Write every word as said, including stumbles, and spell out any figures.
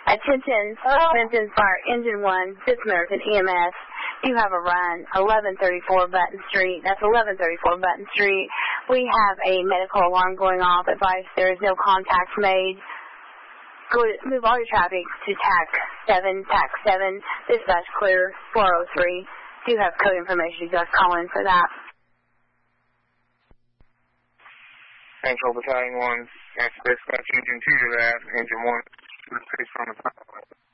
Attention, attention fire, engine one, Fifth American E M S. You have a run, eleven thirty-four Button Street. That's eleven thirty-four Button Street. We have a medical alarm going off. Advice there is no contact made. Go move all your traffic to T A C seven, T A C seven. Dispatch clear, four oh three. Do you have code information? You guys call in for that. Central Battalion one, that's dispatch engine two to that, engine one, to the space from the top.